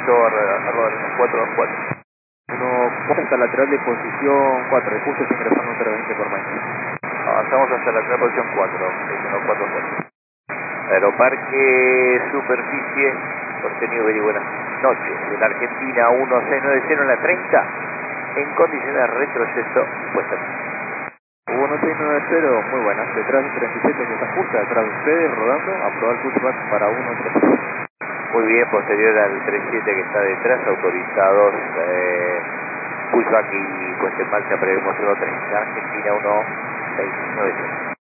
424. Uno hasta lateral de posición 4, de justo ingresando 020 por mañana. Avanzamos hasta la posición 4, 144. Aeroparque Superficie, Porteño, very buenas noches. De la Argentina 1690 en la 30, en condiciones de retroceso, supuestamente. 1690, muy buenas, detrás de 37 que está justo detrás de ustedes, rodando, a probar pushback para 133. Muy bien, posterior al 37 que está detrás, autorizados pushback y puesta en marcha, prevemos 130, Argentina 1690.